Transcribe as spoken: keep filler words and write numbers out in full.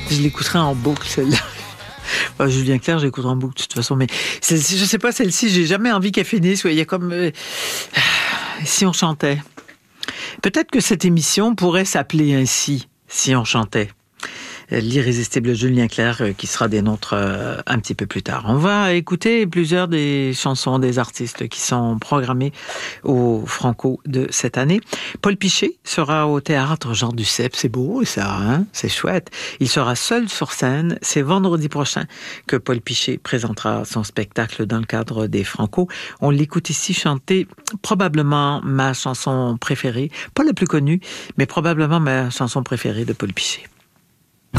Je l'écouterai en boucle, celle-là. Enfin, Julien Clerc, j'écouterai en boucle de toute façon, mais celle-ci, je sais pas, celle-ci, j'ai jamais envie qu'elle finisse. Il y a comme euh, si on chantait. Peut-être que cette émission pourrait s'appeler ainsi, si on chantait. L'irrésistible Julien Clerc qui sera des nôtres un petit peu plus tard. On va écouter plusieurs des chansons des artistes qui sont programmés au Franco de cette année. Paul Piché sera au théâtre Jean Duceppe, c'est beau ça, hein? C'est chouette. Il sera seul sur scène, c'est vendredi prochain que Paul Piché présentera son spectacle dans le cadre des Franco. On l'écoute ici chanter probablement ma chanson préférée, pas la plus connue, mais probablement ma chanson préférée de Paul Piché.